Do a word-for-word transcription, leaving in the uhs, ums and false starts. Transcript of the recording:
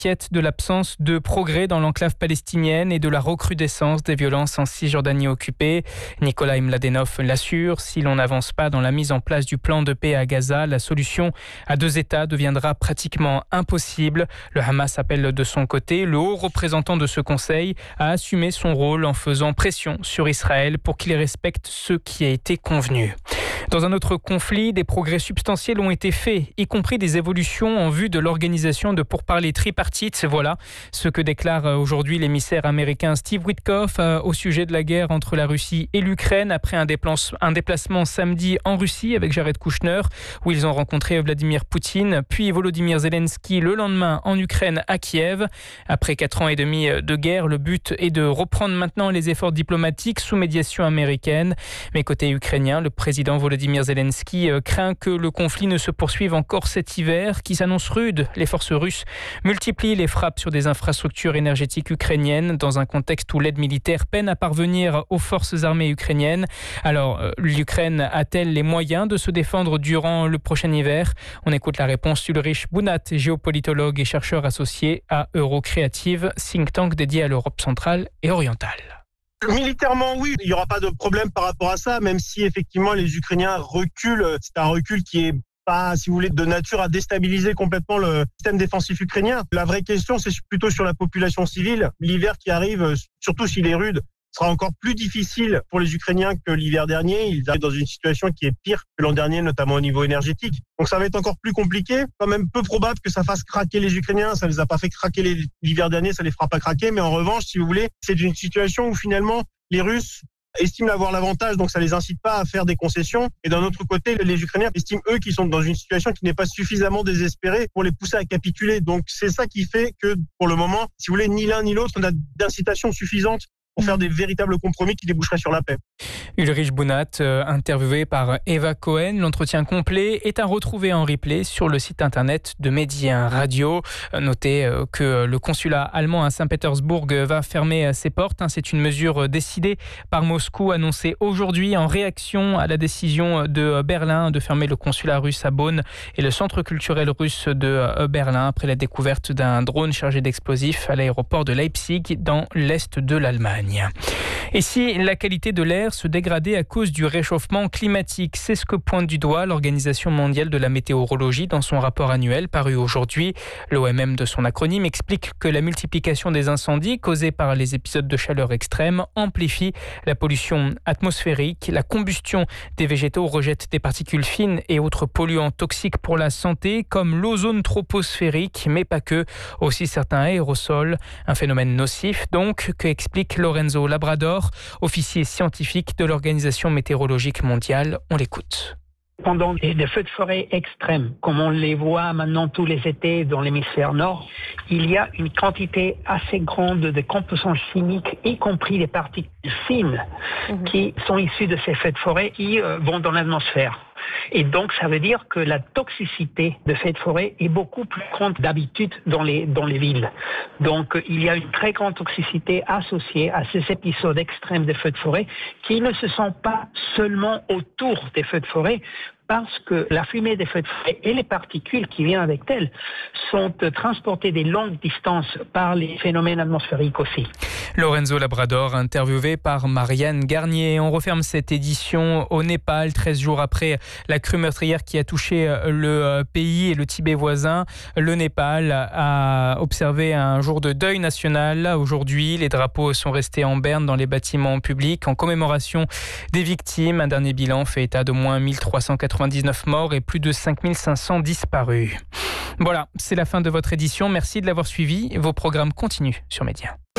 s'inquiète de l'absence de progrès dans l'enclave palestinienne et de la recrudescence des violences en Cisjordanie occupée. Nikolai Mladenov l'assure, si l'on n'avance pas dans la mise en place du plan de paix à Gaza, la solution à deux États deviendra pratiquement impossible. Le Hamas appelle de son côté le haut représentant de ce conseil à assumer son rôle en faisant pression sur Israël pour qu'il respecte ce qui a été convenu. Dans un autre conflit, des progrès substantiels ont été faits, y compris des évolutions en vue de l'organisation de pourparlers tripartites. Voilà ce que déclare aujourd'hui l'émissaire américain Steve Witkoff au sujet de la guerre entre la Russie et l'Ukraine après un déplacement samedi en Russie avec Jared Kushner, où ils ont rencontré Vladimir Poutine, puis Volodymyr Zelensky le lendemain en Ukraine à Kiev. Après quatre ans et demi de guerre, le but est de reprendre maintenant les efforts diplomatiques sous médiation américaine. Mais côté ukrainien, le président Volodymyr Zelensky craint que le conflit ne se poursuive encore cet hiver, qui s'annonce rude. Les forces russes multiplient les frappes sur des infrastructures énergétiques ukrainiennes dans un contexte où l'aide militaire peine à parvenir aux forces armées ukrainiennes. Alors, l'Ukraine a-t-elle les moyens de se défendre durant le prochain hiver ? On écoute la réponse d'Ulrich Bunat, géopolitologue et chercheur associé à Eurocreative, think tank dédié à l'Europe centrale et orientale. Militairement, oui, il n'y aura pas de problème par rapport à ça, même si effectivement les Ukrainiens reculent. C'est un recul qui est pas, si vous voulez, de nature à déstabiliser complètement le système défensif ukrainien. La vraie question, c'est plutôt sur la population civile. L'hiver qui arrive, surtout s'il est rude, sera encore plus difficile pour les Ukrainiens que l'hiver dernier. Ils arrivent dans une situation qui est pire que l'an dernier, notamment au niveau énergétique. Donc ça va être encore plus compliqué. Quand même peu probable que ça fasse craquer les Ukrainiens. Ça ne les a pas fait craquer l'hiver dernier, ça ne les fera pas craquer. Mais en revanche, si vous voulez, c'est une situation où finalement les Russes estiment avoir l'avantage, donc ça les incite pas à faire des concessions. Et d'un autre côté, les Ukrainiens estiment, eux, qu'ils sont dans une situation qui n'est pas suffisamment désespérée pour les pousser à capituler. Donc c'est ça qui fait que, pour le moment, si vous voulez, ni l'un ni l'autre n'a d'incitation suffisante pour faire des véritables compromis qui déboucheraient sur la paix. Ulrich Bunat, euh, interviewé par Eva Cohen. L'entretien complet est à retrouver en replay sur le site internet de Média Radio. Notez euh, que le consulat allemand à Saint-Pétersbourg va fermer ses portes. C'est une mesure décidée par Moscou, annoncée aujourd'hui en réaction à la décision de Berlin de fermer le consulat russe à Bonn et le centre culturel russe de Berlin après la découverte d'un drone chargé d'explosifs à l'aéroport de Leipzig dans l'est de l'Allemagne. Et si la qualité de l'air se dégradait à cause du réchauffement climatique, c'est ce que pointe du doigt l'Organisation mondiale de la météorologie dans son rapport annuel paru aujourd'hui. L'O M M de son acronyme explique que la multiplication des incendies causés par les épisodes de chaleur extrême amplifie la pollution atmosphérique. La combustion des végétaux rejette des particules fines et autres polluants toxiques pour la santé comme l'ozone troposphérique, mais pas que, aussi certains aérosols. Un phénomène nocif donc que explique Lorenzo Labrador, officier scientifique de l'Organisation météorologique mondiale. On l'écoute. Pendant des feux de forêt extrêmes, comme on les voit maintenant tous les étés dans l'hémisphère nord, il y a une quantité assez grande de composants chimiques, y compris des particules fines, mmh. qui sont issues de ces feux de forêt qui euh, vont dans l'atmosphère. Et donc, ça veut dire que la toxicité de feux de forêt est beaucoup plus grande d'habitude dans les, dans les villes. Donc, il y a une très grande toxicité associée à ces épisodes extrêmes de feux de forêt qui ne se sont pas seulement autour des feux de forêt, parce que la fumée des feux de forêt et les particules qui viennent avec elles sont transportées des longues distances par les phénomènes atmosphériques aussi. Lorenzo Labrador, interviewé par Marianne Garnier. On referme cette édition au Népal, treize jours après la crue meurtrière qui a touché le pays et le Tibet voisin. Le Népal a observé un jour de deuil national. Aujourd'hui, les drapeaux sont restés en berne dans les bâtiments publics en commémoration des victimes. Un dernier bilan fait état d'au moins mille trois cent quatre-vingt-dix-neuf morts et plus de cinq mille cinq cents disparus. Voilà, c'est la fin de votre édition. Merci de l'avoir suivi. Vos programmes continuent sur Média.